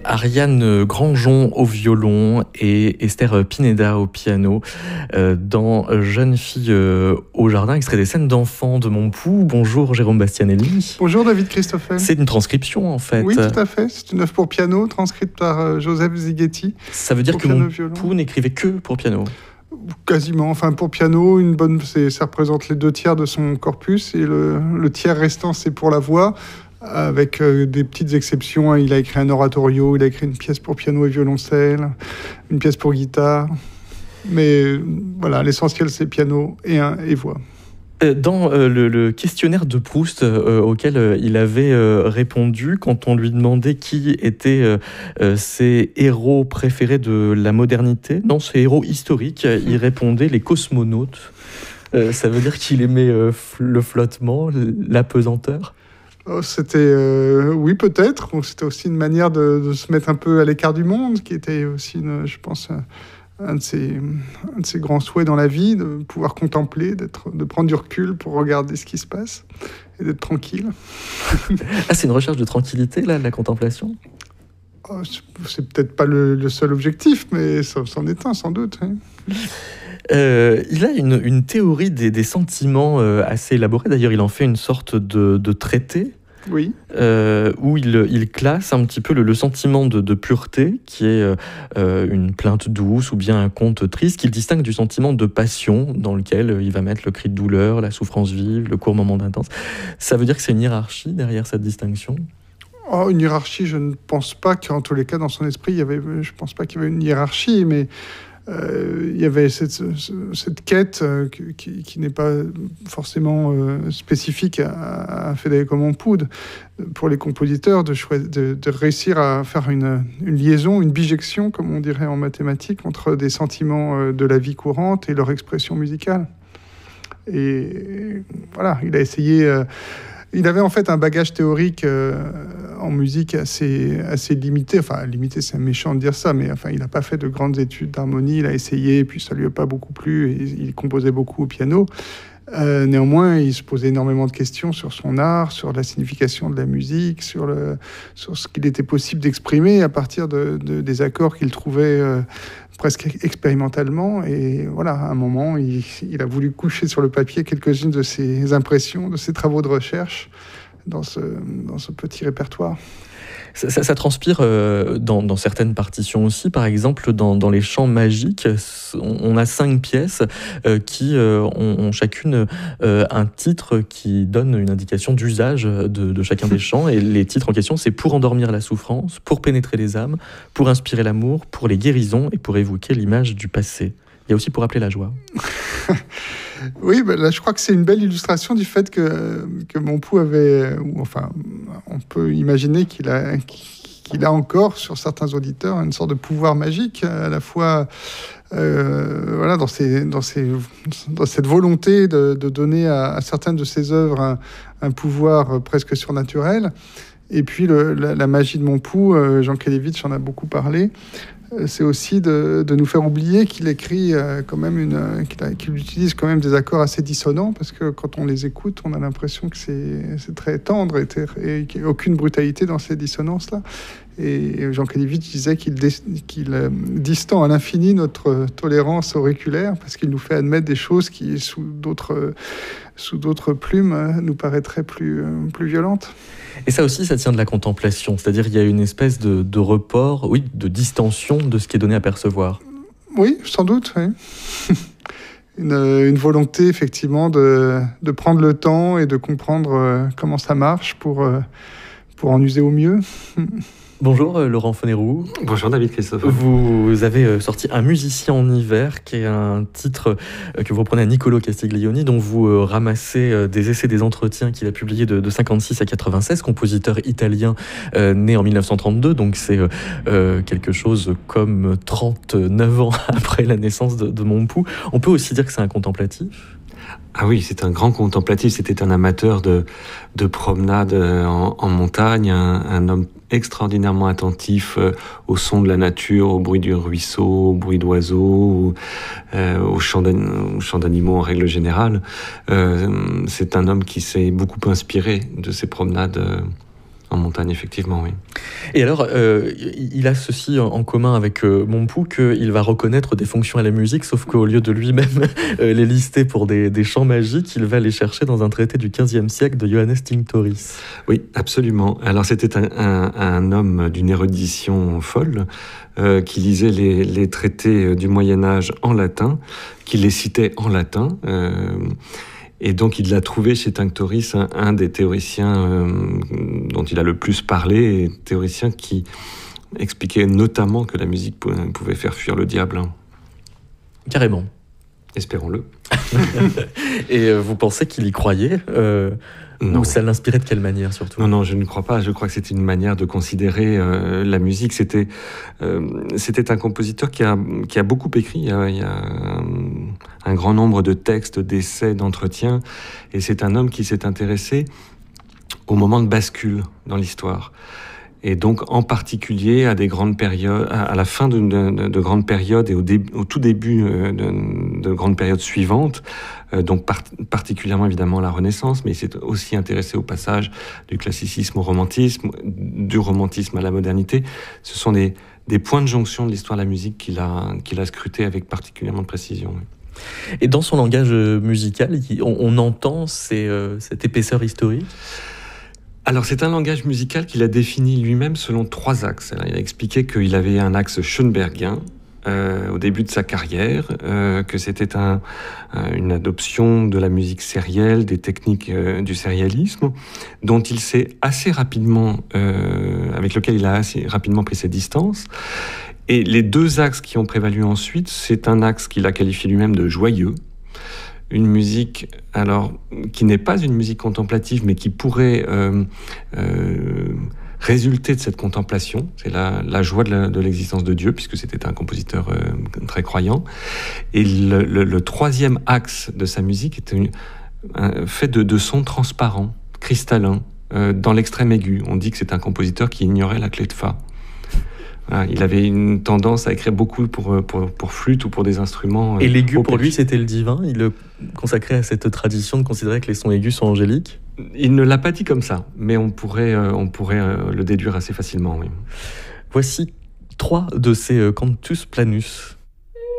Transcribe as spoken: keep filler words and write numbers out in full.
Ariane Grandjean au violon et Esther Pineda au piano euh, dans Jeune fille euh, au jardin, extrait des scènes d'enfants de Montpoux. Bonjour Jérôme Bastianelli. Bonjour David Christoffel. C'est une transcription en fait. Oui, tout à fait. C'est une œuvre pour piano transcrite par euh, Joseph Zighetti. Ça veut dire que Montpoux n'écrivait que pour piano? Quasiment, enfin pour piano, une bonne, c'est, ça représente les deux tiers de son corpus et le, le tiers restant c'est pour la voix. Avec euh, des petites exceptions, il a écrit un oratorio, il a écrit une pièce pour piano et violoncelle, une pièce pour guitare. Mais voilà, l'essentiel c'est piano et, un, et voix. Dans euh, le, le questionnaire de Proust euh, auquel euh, il avait euh, répondu, quand on lui demandait qui étaient euh, euh, ses héros préférés de la modernité, non, ses héros historiques, mmh. il répondait les cosmonautes. Euh, ça veut dire qu'il aimait euh, le flottement, la pesanteur? Oh, c'était, euh, oui, peut-être. C'était aussi une manière de, de se mettre un peu à l'écart du monde, qui était aussi, une, je pense, un de, ses, un de ses grands souhaits dans la vie, de pouvoir contempler, d'être, de prendre du recul pour regarder ce qui se passe et d'être tranquille. Ah, c'est une recherche de tranquillité, là, la contemplation? Oh, c'est peut-être pas le, le seul objectif, mais ça, c'en est un, sans doute. Oui. Euh, il a une, une théorie des, des sentiments euh, assez élaborée. D'ailleurs, il en fait une sorte de, de traité. Oui. Euh, où il, il classe un petit peu le, le sentiment de, de pureté, qui est euh, une plainte douce ou bien un conte triste, qu'il distingue du sentiment de passion, dans lequel il va mettre le cri de douleur, la souffrance vive, le court moment d'intense. Ça veut dire que c'est une hiérarchie derrière cette distinction? Oh, une hiérarchie, je ne pense pas qu'en tous les cas, dans son esprit, il y avait, je ne pense pas qu'il y avait une hiérarchie, mais Euh, il y avait cette, cette quête euh, qui, qui n'est pas forcément euh, spécifique à, à Federico Montpoux, pour les compositeurs, de, de, de réussir à faire une, une liaison, une bijection, comme on dirait en mathématiques, entre des sentiments euh, de la vie courante et leur expression musicale. Et voilà, il a essayé... Euh, Il avait en fait un bagage théorique euh, en musique assez, assez limité. Enfin, limité, c'est méchant de dire ça, mais enfin, il n'a pas fait de grandes études d'harmonie. Il a essayé, puis ça ne lui a pas beaucoup plu. Et il composait beaucoup au piano. Euh, néanmoins, il se posait énormément de questions sur son art, sur la signification de la musique, sur, le, sur ce qu'il était possible d'exprimer à partir de, de, des accords qu'il trouvait euh, presque expérimentalement. Et voilà, à un moment, il, il a voulu coucher sur le papier quelques-unes de ses impressions, de ses travaux de recherche dans ce, dans ce petit répertoire. Ça, ça, ça transpire euh, dans, dans certaines partitions aussi. Par exemple, dans, dans les chants magiques, on, on a cinq pièces euh, qui euh, ont, ont chacune euh, un titre qui donne une indication d'usage de, de chacun des chants. Et les titres en question, c'est pour endormir la souffrance, pour pénétrer les âmes, pour inspirer l'amour, pour les guérisons et pour évoquer l'image du passé. Il y a aussi pour appeler la joie. Oui, ben là, je crois que c'est une belle illustration du fait que, que Montpoux avait... Ou, enfin, on peut imaginer qu'il a, qu'il a encore, sur certains auditeurs, une sorte de pouvoir magique, à la fois euh, voilà, dans, ses, dans, ses, dans cette volonté de, de donner à, à certaines de ses œuvres un, un pouvoir presque surnaturel. Et puis le, la, la magie de Montpoux, euh, Jean Kelevitch en a beaucoup parlé, c'est aussi de, de nous faire oublier qu'il écrit euh, quand même une, euh, qu'il, a, qu'il utilise quand même des accords assez dissonants, parce que quand on les écoute, on a l'impression que c'est, c'est très tendre et, ter- et qu'il n'y a aucune brutalité dans ces dissonances-là. Et Jean Kelevitch disait qu'il, dé- qu'il euh, distend à l'infini notre tolérance auriculaire, parce qu'il nous fait admettre des choses qui, sous d'autres, euh, sous d'autres plumes, euh, nous paraîtraient plus, euh, plus violentes. Et ça aussi, ça tient de la contemplation, c'est-à-dire il y a une espèce de, de report, oui, de distension de ce qui est donné à percevoir. Oui, sans doute, oui. une, une volonté, effectivement, de, de prendre le temps et de comprendre euh, comment ça marche pour, euh, pour en user au mieux. Bonjour euh, Laurent Fonéroux. Bonjour David Christophe. Vous avez euh, sorti Un musicien en hiver, qui est un titre euh, que vous reprenez à Niccolò Castiglioni, dont vous euh, ramassez euh, des essais, des entretiens qu'il a publiés de, de cinquante-six à quatre-vingt-seize, compositeur italien euh, né en mille neuf cent trente-deux, donc c'est euh, euh, quelque chose comme trente-neuf ans après la naissance de, de Montpoux. On peut aussi dire que c'est un contemplatif? Ah oui, c'est un grand contemplatif, c'était un amateur de, de promenade en, en montagne, un, un homme extraordinairement attentif euh, au son de la nature, au bruit du ruisseau, au bruit d'oiseaux, euh, au chant d'an- au chant d'animaux en règle générale. Euh, c'est un homme qui s'est beaucoup inspiré de ces promenades euh, en montagne, effectivement, oui. Et alors, euh, il a ceci en commun avec euh, Montpou, qu'il va reconnaître des fonctions à la musique, sauf qu'au lieu de lui-même euh, les lister pour des, des chants magiques, il va les chercher dans un traité du quinzième siècle de Johannes Tinctoris. Oui, absolument. Alors c'était un, un, un homme d'une érudition folle, euh, qui lisait les, les traités du Moyen-Âge en latin, qui les citait en latin, euh, et donc il l'a trouvé chez Tinctoris un, un des théoriciens euh, dont il a le plus parlé, et théoricien qui expliquait notamment que la musique pouvait faire fuir le diable. Carrément. Espérons-le. Et euh, vous pensez qu'il y croyait euh, ou ça l'inspirait de quelle manière surtout? Non, non, je ne crois pas. Je crois que c'était une manière de considérer euh, la musique. C'était, euh, c'était un compositeur qui a, qui a beaucoup écrit. Il y a, il y a un, un grand nombre de textes, d'essais, d'entretiens. Et c'est un homme qui s'est intéressé au moment de bascule dans l'histoire. Et donc, en particulier, à des grandes périodes, à la fin de, de, de grandes périodes et au, début, au tout début de, de grandes périodes suivantes, euh, donc par, particulièrement évidemment la Renaissance, mais il s'est aussi intéressé au passage du classicisme au romantisme, du romantisme à la modernité. Ce sont des, des points de jonction de l'histoire de la musique qu'il a, qu'il a scruté avec particulièrement de précision. Et dans son langage musical, on, on entend ces, euh, cette épaisseur historique? Alors, c'est un langage musical qu'il a défini lui-même selon trois axes. Alors, il a expliqué qu'il avait un axe schoenbergien euh, au début de sa carrière, euh, que c'était un, un, une adoption de la musique sérielle, des techniques euh, du sérialisme, dont il s'est assez rapidement, euh, avec lequel il a assez rapidement pris ses distances. Et les deux axes qui ont prévalu ensuite, c'est un axe qu'il a qualifié lui-même de joyeux, une musique alors qui n'est pas une musique contemplative, mais qui pourrait euh, euh, résulter de cette contemplation. C'est la, la joie de, la, de l'existence de Dieu, puisque c'était un compositeur euh, très croyant. Et le, le, le troisième axe de sa musique est une, un, fait de, de sons transparents, cristallins, euh, dans l'extrême aigu. On dit que c'est un compositeur qui ignorait la clé de fa. Voilà, il avait une tendance à écrire beaucoup pour, pour, pour flûte ou pour des instruments. Et l'aigu, pour lui, c'était le divin? Il le consacrait à cette tradition de considérer que les sons aigus sont angéliques? Il ne l'a pas dit comme ça, mais on pourrait, on pourrait le déduire assez facilement, oui. Voici trois de ces Cantus Planus.